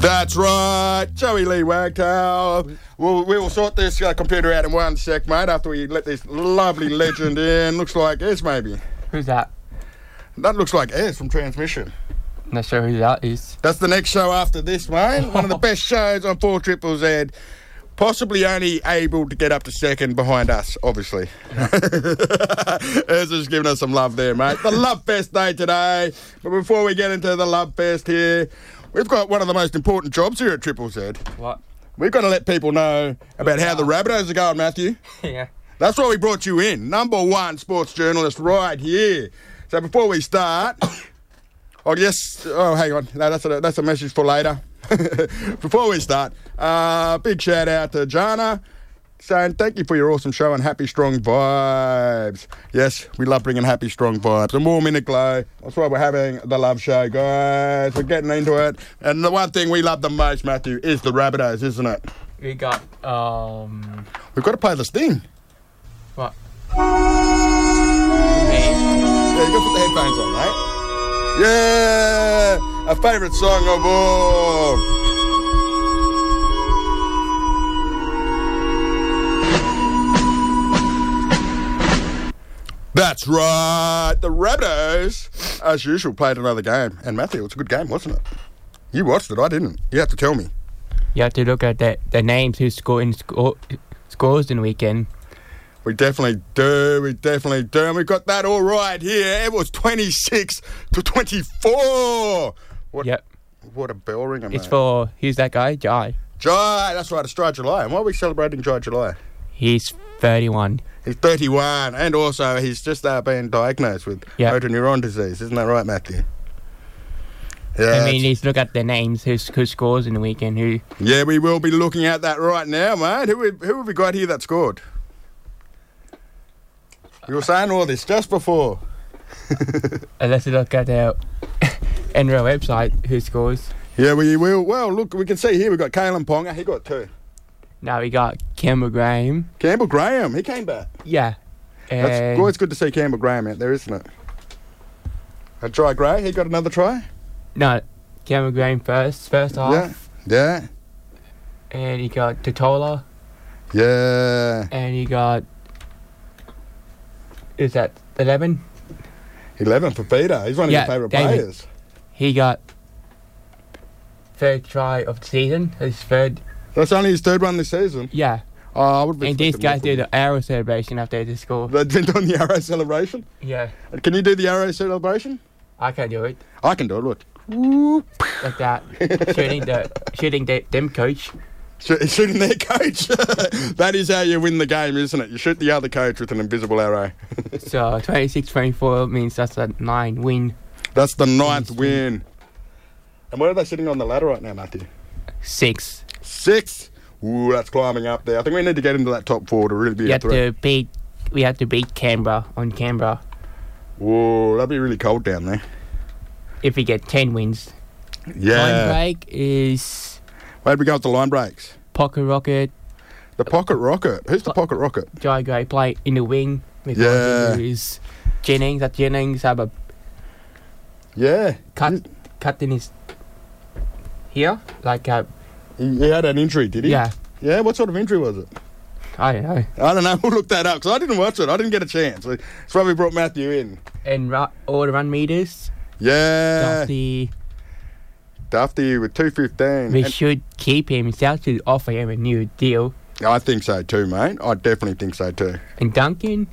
That's right, Joey Lee Wagtail. We will sort this computer out in one sec, mate, after we let this lovely legend in. Looks like Ez, maybe. Who's that? That looks like Ez from Transmission. Not sure who that is. That's the next show after this, mate. One of the best shows on 4ZZZ. Possibly only able to get up to second behind us, obviously. Ez has given us some love there, mate. The Love Fest day today. But before we get into the Love Fest here, we've got one of the most important jobs here at Triple Z. What? We've got to let people know about how the Rabbitohs are going, Matthew. Yeah. That's why we brought you in. Number one sports journalist right here. So before we start... Oh, yes. Oh, hang on. No, that's a message for later. Before we start, big shout out to Jana saying thank you for your awesome show and happy, strong vibes. Yes, we love bringing happy, strong vibes. A warm inner glow. That's why we're having the Love Show, guys. We're getting into it. And the one thing we love the most, Matthew, is the Rabbitohs, isn't it? We got, We've got to play this thing. What? Yeah, you got to put the headphones on, mate. Yeah! A favourite song of all. That's right. The Rabbitohs, as usual, played another game. And Matthew, it was a good game, wasn't it? You watched it, I didn't. You have to tell me. You have to look at the names who scores in the weekend. We definitely do. And we've got that all right here. It was 26-24. Yep. What a bell ringer, mate. It's for, who's that guy? Jai. Jai, that's right. It's Dry July. And why are we celebrating Dry July? He's 31. He's 31. And also, he's just been diagnosed with motor neuron disease. Isn't that right, Matthew? Yeah. I mean, let's look at the names who scores in the weekend. Who? Yeah, we will be looking at that right now, mate. Who have we got here that scored? You were saying all this just before. Let's look at our NRL website, who scores. Yeah, we will. Well, look, we can see here we've got Kalen Ponga. He got 2. Now we got Campbell Graham. Campbell Graham, he came back. Yeah. That's always good to see Campbell Graham out there, isn't it? A Try Gray, he got another try? No, Campbell Graham first half. Yeah. And he got Totola. Yeah. And he got... Is that 11? 11 for Peter. He's one of your favourite players. He got 3rd try of the season. His 3rd. That's only his 3rd one this season? Yeah. Oh, I would be. And these guys do the arrow celebration after they score. They've been doing the arrow celebration? Yeah. Can you do the arrow celebration? I can do it. I can do it, look. Whoop. Like that. shooting them coach. Shooting their coach. That is how you win the game, isn't it? You shoot the other coach with an invisible arrow. So 26-24 means that's a 9 win. That's the 9th win. And where are they sitting on the ladder right now, Matthew? 6. 6? Ooh, that's climbing up there. I think we need to get into that top 4 to really be a threat. We have to beat Canberra on Canberra. Whoa, that'd be really cold down there. If we get 10 wins. Yeah. Line break is... Where'd we go with the line breaks? Pocket Rocket. The Pocket Rocket? Who's the Pocket Rocket? Jai Gray play in the wing. Yeah. Is Jennings. That Jennings have a... Yeah. Cut in his... Here? Like a... He had an injury, did he? Yeah. Yeah? What sort of injury was it? I don't know. We'll look that up, because I didn't watch it. I didn't get a chance. That's why we brought Matthew in. And all the run meters. Yeah. Duffy with 2:15. We should keep him. South should offer him a new deal. I think so too, mate. I definitely think so too. And Duncan?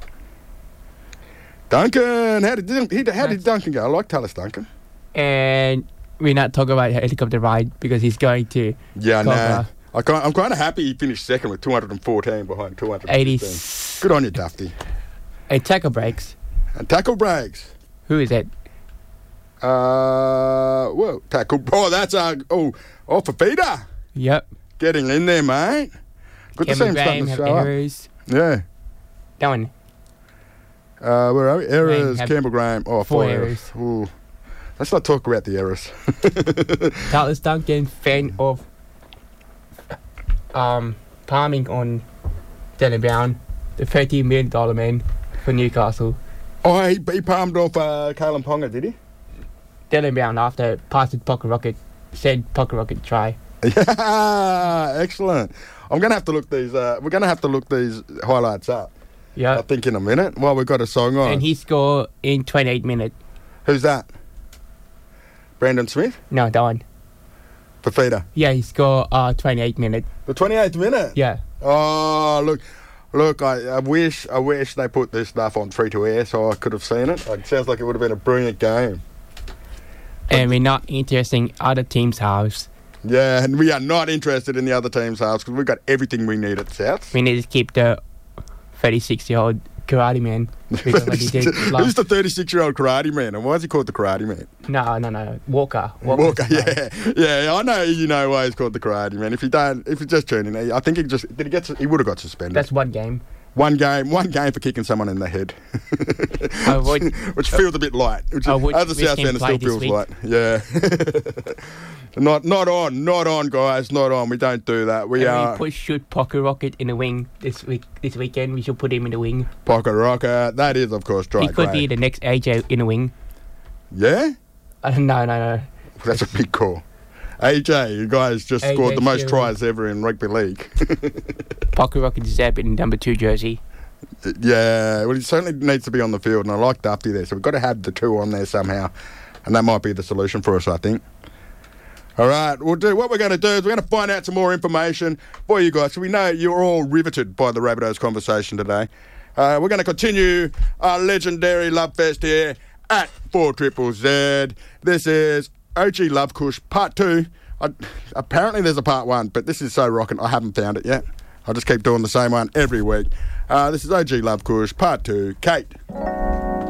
How did Duncan go? I like Tallis Duncan. And we're not talking about helicopter ride because he's going to... Yeah, no. I'm kind of happy he finished second with 214 behind 215. Good on you, Duffy. And tackle breaks. Who is it? Well, tackle. Oh, that's for Peter. Yep. Getting in there, mate. Good to see him starting to show errors. Up. Yeah. That one. Where are we? Errors. Campbell Graham. Oh, 4 errors. Ooh. Let's not talk about the errors. Tallis Duncan, fan of palming on Dylan Brown, the $30 million man for Newcastle. Oh, he palmed off Kalen Ponga, did he? Dylan Brown after passing Pocket Rocket said Pocket Rocket try. Yeah, excellent. I'm gonna have to look these. We're gonna have to look these highlights up. Yeah. I think in a minute while we've got a song on. And he scored in 28 minutes. Who's that? Brandon Smith? No, Don. Fafita. Yeah, he scored 28 minutes. The 28th minute? Yeah. Oh, look! I wish they put this stuff on free to air so I could have seen it. It sounds like it would have been a brilliant game. And we're not interested in other teams' house. Yeah, and we are not interested in the other team's house because we've got everything we need at South. We need to keep the 36-year-old karate man. Because what he did Who's last- the 36-year-old karate man, and why is he called the karate man? No. Walker. Walker, yeah. I know you know why he's called the karate man. If you just tune in, I think he would have got suspended. That's one game. One game for kicking someone in the head, which feels a bit light. Which, as a South End, it still feels light. Yeah, not on, guys, not on. We don't do that. We should Pocket Rocket in the wing this weekend. We should put him in the wing. Pocket Rocket. That is, of course, dry. He could be the next AJ in the wing. Yeah. No. That's a big call. AJ, you guys just scored the most tries ever in rugby league. Pocket Rocket deserves it in number 2 jersey. Yeah, well, he certainly needs to be on the field, and I like Dufty there, so we've got to have the 2 on there somehow, and that might be the solution for us, I think. All right, what we're going to do is we're going to find out some more information for you guys, so we know you're all riveted by the Rabbitohs conversation today. We're going to continue our legendary Love Fest here at 4ZZZ. This is OG Love Kush Part 2. Apparently there's a Part 1, but this is so rocking, I haven't found it yet. I'll just keep doing the same one every week. This is OG Love Kush Part 2. Kate.